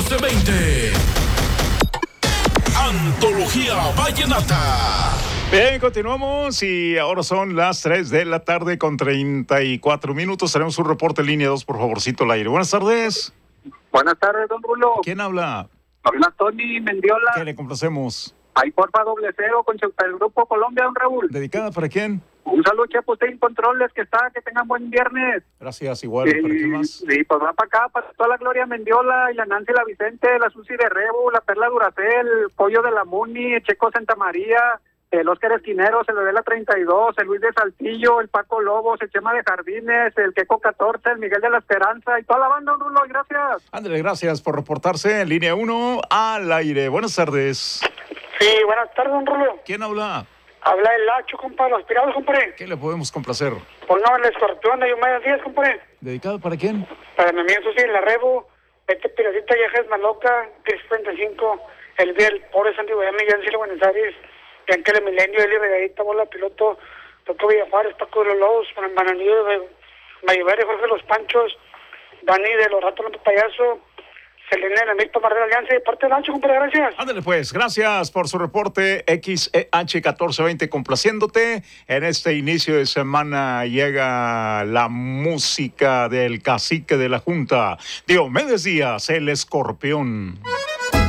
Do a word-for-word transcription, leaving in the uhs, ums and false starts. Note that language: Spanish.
catorce veinte. Antología Vallenata. Bien, continuamos y ahora son las tres de la tarde con treinta y cuatro minutos. Tenemos un reporte en línea dos, por favorcito, al aire. Buenas tardes. Buenas tardes, don Rulo. ¿Quién habla? Habla Tony Mendiola. ¿Qué le complacemos? Ahí porfa doble cero con el Grupo Colombia, don Raúl. ¿Dedicada para quién? Un saludo, Chepo, usted en controles, que está, que tengan buen viernes. Gracias, igual. ¿Para quién más? Sí, pues va para acá, para toda la Gloria Mendiola, y la Nancy, la Vicente, la Susi de Rebu, la Perla Duracel, el Pollo de la Muni, el Checo Santa María, el Óscar Esquineros, el Bebé la treinta y dos, el Luis de Saltillo, el Paco Lobos, el Chema de Jardines, el Queco catorce, el Miguel de la Esperanza, y toda la banda, don Rulo, y gracias. Ándale, gracias por reportarse en línea uno al aire. Buenas tardes. Sí, buenas tardes, don Rulo. ¿Quién habla? Habla el Lacho, compa, los aspirados, compadre. ¿Qué le podemos complacer? Pues no, el escorpión de Yumayas Díaz, compadre. ¿Dedicado para quién? Para mi amigo Susi, la Rebo, este piracita Vieja es Maloca, que es treinta y cinco, el del pobre Santi Guayama, Miguel Ciro Buenos Aires, Bianca Milenio, Eli Regadita, Bola Piloto, Toco Villajuárez, Paco de los Lobos, Bananillo de Mayivere, Jorge Los Panchos, Dani de los Ratos López Payaso, Selena de la Milpa Mar de la Alianza, de parte del Ancho, compadre, gracias. Ándale pues, gracias por su reporte X E H catorce veinte, complaciéndote. En este inicio de semana llega la música del cacique de la Junta, Diomedes Díaz, el Escorpión.